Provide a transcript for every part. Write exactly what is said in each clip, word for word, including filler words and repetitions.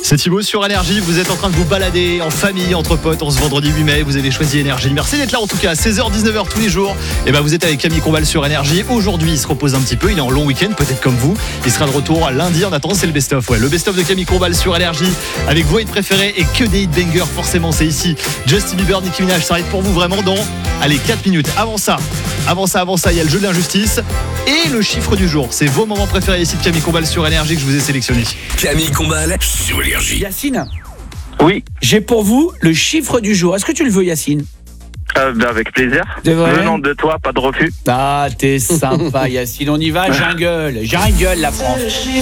C'est Thibaut sur Énergie, vous êtes en train de vous balader en famille, entre potes, en ce vendredi huit mai, vous avez choisi Énergie. Merci d'être là en tout cas, à seize heures dix-neuf heures tous les jours. Et ben vous êtes avec Camille Combal sur Énergie. Aujourd'hui il se repose un petit peu, il est en long week-end, peut-être comme vous. Il sera de retour lundi, en attendant c'est le best-of. Ouais, le best-of de Camille Combal sur Énergie, avec vos hits préférés et que des hit bangers, forcément c'est ici. Justin Bieber, Nicki Minaj, ça arrive pour vous vraiment dans, allez, quatre minutes. Avant ça, avant ça, avant ça, il y a le jeu de l'injustice et le chiffre du jour. C'est vos moments préférés ici de Camille Combal sur Énergie que je vous ai sélectionné. Camille Combal sur Énergie. Yacine, Oui, j'ai pour vous le chiffre du jour. Est-ce que tu le veux, Yacine? euh, ben avec plaisir. C'est vrai? Venant de toi, pas de refus. Ah, t'es sympa, Yacine. On y va, jungle. Jungle, la France.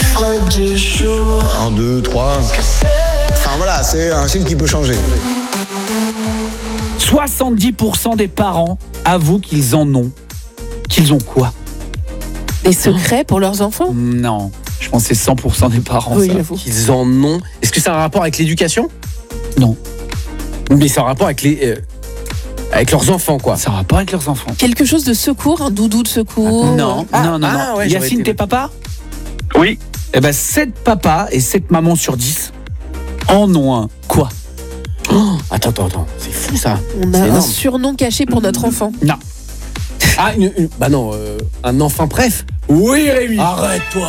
Un, deux, trois. Enfin voilà, c'est un chiffre qui peut changer. soixante-dix pour cent des parents avouent qu'ils en ont. Qu'ils ont quoi? Des secrets pour leurs enfants? Non. Je pense que c'est cent pour cent des parents. Oui, ça. j'avoue. Qu'ils en ont. Est-ce que ça a un rapport avec l'éducation? Non. Mais ça a un rapport avec les euh, avec leurs enfants, quoi. Ça a un rapport avec leurs enfants. Quelque chose de secours, un doudou de secours? Non, Ah, non, non, ah, non. ouais, j'aurais Yacine, été- t'es papa? Oui, Eh ben, sept papas et sept mamans sur dix en ont un. Quoi? Oh, attends, attends, attends. C'est fou, ça. On C'est a un énorme. surnom caché pour notre enfant. Non. Ah, une, une- bah non, euh, un enfant bref. Oui, Rémi. Arrête-toi.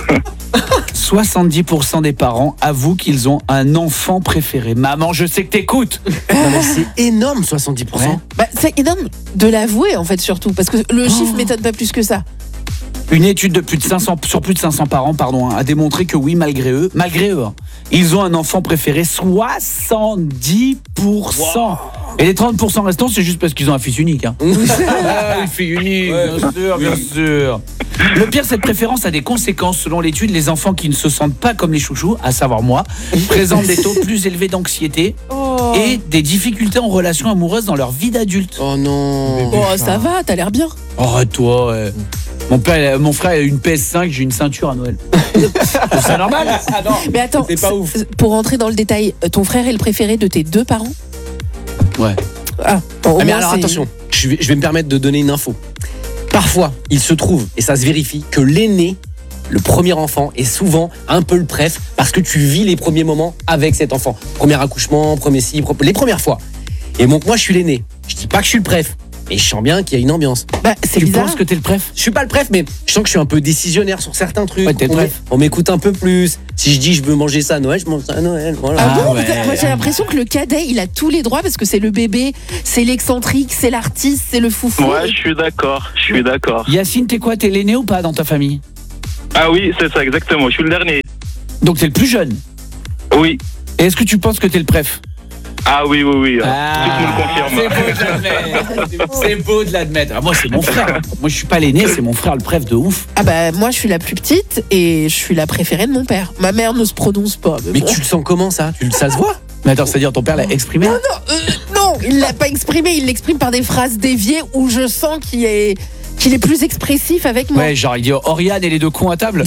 soixante-dix pour cent des parents avouent qu'ils ont un enfant préféré. Maman, je sais que t'écoutes. Non, mais c'est énorme, soixante-dix pour cent. Ouais. Bah, c'est énorme de l'avouer en fait surtout, parce que le chiffre Oh. m'étonne pas plus que ça. Une étude de plus de cinq cents, sur plus de cinq cents parents pardon, hein, a démontré que oui, malgré eux, malgré eux, hein, ils ont un enfant préféré, soixante-dix pour cent. Et les trente pour cent restants, c'est juste parce qu'ils ont un fils unique. Hein. Ah, une fille unique, bien sûr, bien sûr. Le pire, cette préférence a des conséquences. Selon l'étude, les enfants qui ne se sentent pas comme les chouchous, à savoir moi, présentent des taux plus élevés d'anxiété Oh, et des difficultés en relation amoureuse dans leur vie d'adulte. Oh non. oh ça va, t'as l'air bien. Oh, toi, ouais. Mon, père, mon frère a une P S cinq, j'ai une ceinture à Noël. C'est normal? Ah non. Mais attends, C'est pas c'est- ouf. pour rentrer dans le détail, ton frère est le préféré de tes deux parents? Ouais. Ah, bon, au Ah, mais moins, alors c'est- attention, je vais, je vais me permettre de donner une info. Parfois, il se trouve, et ça se vérifie, que l'aîné, le premier enfant, est souvent un peu le préf parce que tu vis les premiers moments avec cet enfant. Premier accouchement, premier si, pro- les premières fois. Et donc moi, je suis l'aîné. Je dis pas que je suis le préf, mais je sens bien qu'il y a une ambiance. Bah, c'est Tu bizarre. penses que t'es le préf? Je suis pas le préf, mais je sens que je suis un peu décisionnaire sur certains trucs. Ouais, t'es le on, préf. m'é- on m'écoute un peu plus. Si je dis je veux manger ça à Noël, je mange ça à Noël. Voilà. Ah, Ah bon? ouais. Putain, moi j'ai l'impression que le cadet il a tous les droits parce que c'est le bébé, c'est l'excentrique, c'est l'artiste, c'est le foufou. ouais, je suis d'accord, je suis d'accord. Yacine, t'es quoi? T'es l'aîné ou pas dans ta famille? Ah oui, c'est ça, exactement, je suis le dernier. Donc t'es le plus jeune. Oui, Et est-ce que tu penses que t'es le préf? ah oui, oui, oui, Ah, tout me le confirme. c'est beau de l'admettre. C'est beau de l'admettre. Ah, moi, c'est mon frère. Moi, je suis pas l'aîné, c'est mon frère le préf de ouf. Ah bah moi je suis la plus petite et je suis la préférée de mon père. Ma mère ne se prononce pas. Mais, Mais bon. tu le sens comment ça tu, Ça se voit? Mais attends, c'est-à-dire ton père l'a exprimé? Euh, non, il l'a pas exprimé, il l'exprime par des phrases déviées où je sens qu'il est qu'il est plus expressif avec moi. Ouais, genre il dit Oriane et les deux cons à table.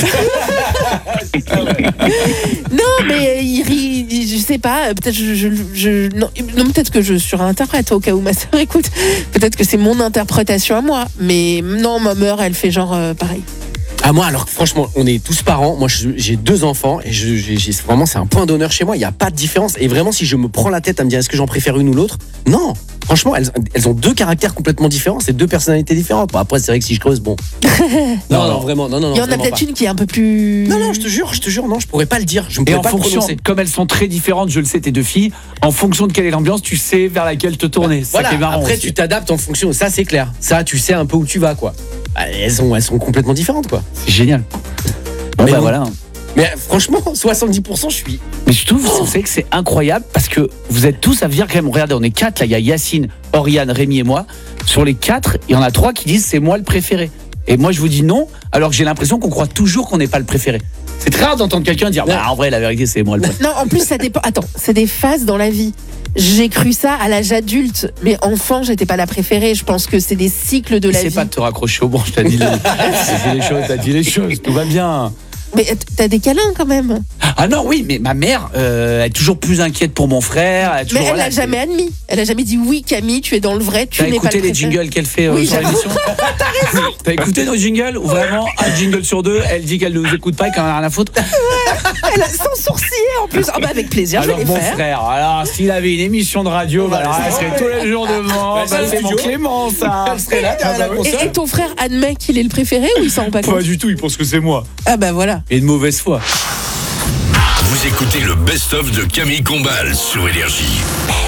Non, mais il rit, il- je sais pas, peut-être je, je, je- non, non, peut-être que je surinterprète au cas où ma sœur écoute. Peut-être que c'est mon interprétation à moi, mais non, ma mère, elle fait genre euh, pareil. Ah moi alors franchement on est tous parents, moi je- j'ai deux enfants et je, j'ai, j'ai- vraiment c'est un point d'honneur chez moi, il n'y a pas de différence et vraiment si je me prends la tête à me dire est-ce que j'en préfère une ou l'autre, non, franchement elles, elles ont deux caractères complètement différents, c'est deux personnalités différentes. Bon, après c'est vrai que si je creuse bon. Non non, non. vraiment non non non. Il y en a vraiment peut-être pas. une qui est un peu plus. Non non je te jure, je te jure non je pourrais pas le dire, je ne Et pourrais en pas le fonction, prononcer. comme elles sont très différentes, je le sais, tes deux filles, en fonction de quelle est l'ambiance, tu sais vers laquelle te tourner. C'est ça Voilà, qui est marrant après aussi. tu t'adaptes en fonction, ça c'est clair, ça tu sais un peu où tu vas quoi. Bah, Elles sont, elles sont complètement différentes quoi. C'est génial. Bon Mais bah bon. voilà. Mais franchement soixante-dix pour cent je suis. Mais je trouve, vous savez que c'est incroyable parce que vous êtes tous à venir quand même. Regardez, on est quatre là. Il y a Yacine, Oriane, Rémi et moi. Sur les quatre, il y en a trois qui disent c'est moi le préféré. Et moi je vous dis non, alors que j'ai l'impression qu'on croit toujours qu'on n'est pas le préféré. C'est très rare d'entendre quelqu'un dire bah, en vrai la vérité c'est moi le préféré. Non, en plus ça dépend. Attends, c'est des phases dans la vie. J'ai cru ça à l'âge adulte, mais enfant, j'étais pas la préférée. Je pense que c'est des cycles de la C'est vie. pas de te raccrocher au branche, t'as dit, les... t'as dit les choses, t'as dit les choses, tout va bien. Mais t'as des câlins quand même. Ah non, oui, mais ma mère, euh, elle est toujours plus inquiète pour mon frère. Elle a toujours, Mais elle voilà, l'a jamais admis. Elle a jamais dit oui, Camille, tu es dans le vrai, tu T'as n'es pas écouté le les préféré. jingles qu'elle fait euh, Oui, sur j'avoue. l'émission? T'as raison. T'as écouté nos jingles où vraiment un jingle sur deux, elle dit qu'elle ne nous écoute pas et qu'elle en a rien à foutre? Elle a sans sourciller en plus. Ah bah avec plaisir, Alors je vais les mon faire. frère, alors s'il avait une émission de radio, bah, alors, elle serait tous les jours devant. Bah, Bah, c'est c'est le mon studio. Clément, ça. Elle serait là derrière la console. Et, et ton frère admet qu'il est le préféré ou il s'en rend pas Pas compte? du tout, il pense que c'est moi. Ah bah voilà. Et de mauvaise foi. Vous écoutez le best-of de Camille Combal sur Énergie.